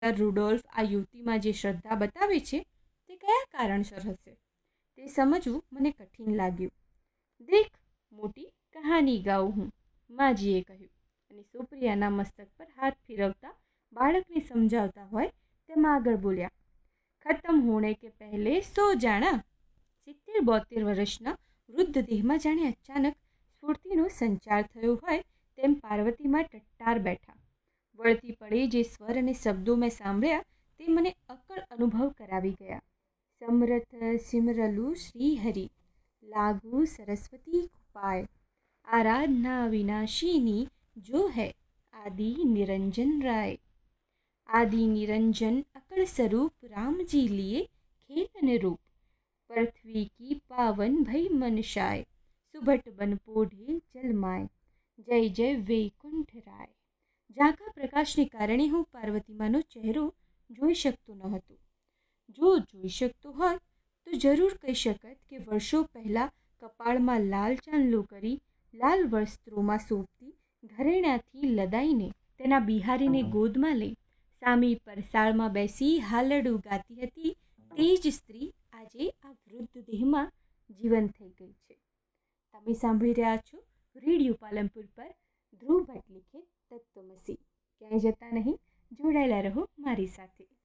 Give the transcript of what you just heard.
રૂડોલ્ફ આ યુવતીમાં જે શ્રદ્ધા બતાવે છે તે કયા કારણસર હશે તે સમજવું મને કઠિન લાગ્યું. દેખ, મોટી કહાની ગાઉં હું, માજીએ કહ્યું અને સુપ્રિયાના મસ્તક પર હાથ ફેરવતા બાળકને સમજાવતા હોય તેમ આગળ બોલ્યા. ખતમ હોણે કે પહેલે સો જાણા. 70-72 વર્ષના વૃદ્ધ દેહમાં જાણે અચાનક સ્ફૂર્તિનો સંચાર થયો હોય તેમ પાર્વતીમાં ટટ્ટાર બેઠા. વળતી પડે જે સ્વર અને શબ્દો મેં સાંભળ્યા તે મને અકળ અનુભવ કરાવી ગયા. સમરથ સિમરલું શ્રીહરિ, લાગુ સરસ્વતી કૃપાય, આરાધના વિનાશીની જો હૈ આદિ નિરંજન રાય. आदि निरंजन अकल स्वरूप राम जी लिए खेलन रूप, पृथ्वी की पावन भई मनशाय, सुभट बन पोढ़े जलमाय, जय जय वैकुंठ राय. ઝાંખા પ્રકાશને કારણે હું પાર્વતીમાનો ચહેરો જોઈ શકતો ન હતો. જો જોઈ શકતો હોત તો જરૂર કહી શકત કે વર્ષો પહેલાં કપાળમાં લાલ ચાંદલો કરી લાલ વસ્ત્રોમાં શોભતી ઘરેણાથી લદાઈને તેના બિહારીને ગોદમાં લઈ સામી પરસાળમાં બેસી હાલરડું ગાતી હતી તે જ સ્ત્રી આજે આ વૃદ્ધ દેહમાં જીવંત થઈ ગઈ છે. તમે સાંભળી રહ્યા છો રેડિયો પાલનપુર પર ધ્રુવ ભટ્ટ લિખિત તત્વમસી. ક્યાંય જતા નહીં, જોડાયેલા રહો મારી સાથે.